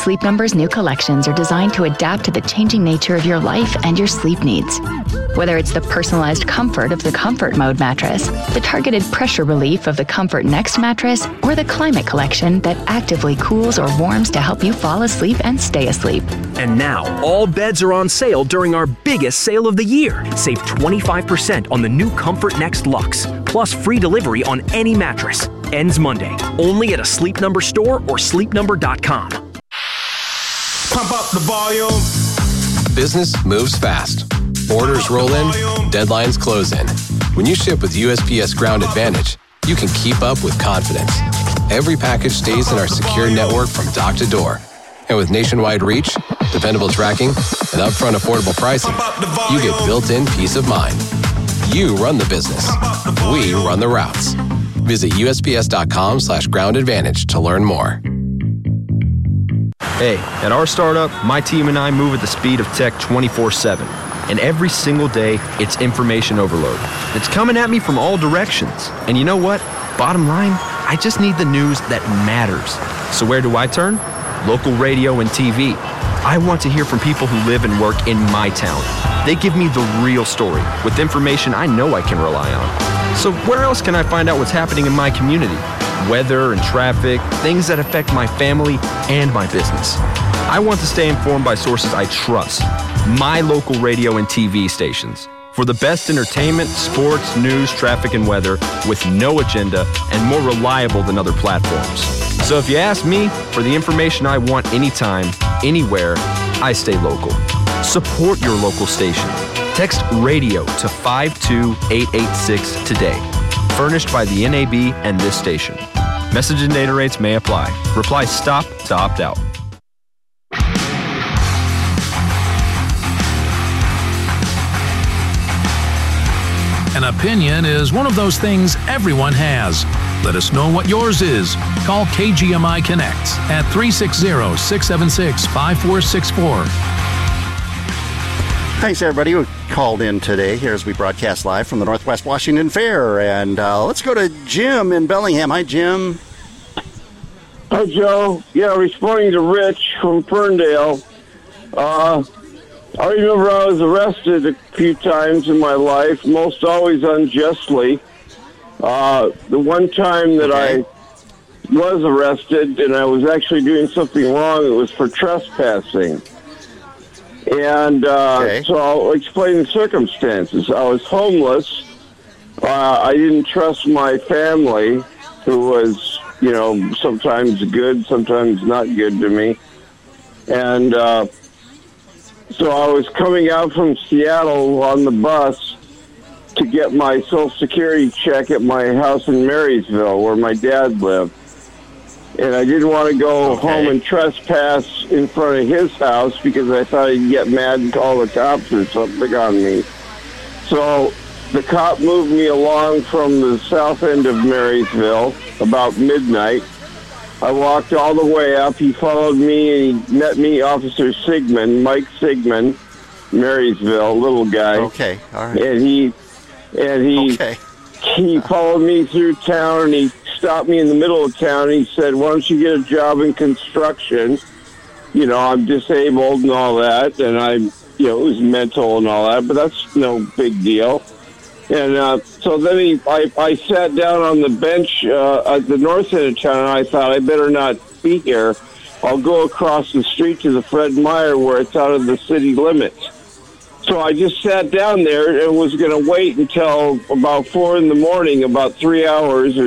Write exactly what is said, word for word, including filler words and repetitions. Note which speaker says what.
Speaker 1: Sleep Number's new collections are designed to adapt to the changing nature of your life and your sleep needs. Whether it's the personalized comfort of the Comfort Mode mattress, the targeted pressure relief of the Comfort Next mattress, or the Climate Collection that actively cools or warms to help you fall asleep and stay asleep.
Speaker 2: And now, all beds are on sale during our biggest sale of the year. Save twenty-five percent on the new Comfort Next Luxe, plus free delivery on any mattress. Ends Monday, only at a Sleep Number store or sleep number dot com.
Speaker 3: Pump up the volume.
Speaker 4: Business moves fast. Orders roll in, deadlines close in. When you ship with U S P S Ground Advantage, you can keep up with confidence. Every package stays in our secure network from dock to door. And with nationwide reach, dependable tracking, and upfront affordable pricing, you get built-in peace of mind. You run the business. We run the routes. Visit U S P S dot com slash ground advantage to learn more.
Speaker 5: Hey, at our startup, my team and I move at the speed of tech twenty-four seven. And every single day, it's information overload. It's coming at me from all directions. And you know what? Bottom line, I just need the news that matters. So where do I turn? Local radio and T V. I want to hear from people who live and work in my town. They give me the real story with information I know I can rely on. So where else can I find out what's happening in my community? Weather and traffic, things that affect my family and my business. I want to stay informed by sources I trust. My local radio and T V stations. For the best entertainment, sports, news, traffic, and weather with no agenda and more reliable than other platforms. So if you ask me for the information I want anytime, anywhere, I stay local. Support your local station. Text radio to five two eight eight six today. Furnished by the N A B and this station. Message and data rates may apply. Reply STOP to opt out.
Speaker 6: An opinion is one of those things everyone has. Let us know what yours is. Call K G M I Connect at three six zero, six seven six, five four six four.
Speaker 7: Thanks, everybody who called in today here as we broadcast live from the Northwest Washington Fair. And uh, let's go to Jim in Bellingham. Hi, Jim.
Speaker 8: Hi, Joe. Yeah, responding to Rich from Ferndale. Uh, I remember I was arrested a few times in my life, most always unjustly. Uh, the one time that
Speaker 7: okay.
Speaker 8: I was arrested and I was actually doing something wrong, it was for trespassing. And uh,
Speaker 7: okay.
Speaker 8: so I'll explain the circumstances. I was homeless. Uh, I didn't trust my family, who was, you know, sometimes good, sometimes not good to me. And uh, so I was coming out from Seattle on the bus to get my Social Security check at my house in Marysville, where my dad lived. And I didn't want to go
Speaker 7: okay.
Speaker 8: home and trespass in front of his house because I thought he'd get mad and call the cops or something on me. So the cop moved me along from the south end of Marysville about midnight. I walked all the way up. He followed me and he met me, Officer Sigmund, Mike Sigmund, Marysville, little guy.
Speaker 7: Okay, all right.
Speaker 8: And he, and he,
Speaker 7: okay.
Speaker 8: he followed me through town and he stopped me in the middle of town. He said, why don't you get a job in construction? You know, I'm disabled and all that. And I, you know, it was mental and all that, but that's no big deal. And uh, so then he, I, I sat down on the bench uh, at the north end of town, and I thought, I better not be here. I'll go across the street to the Fred Meyer where it's out of the city limits. So I just sat down there and was going to wait until about four in the morning, about three hours or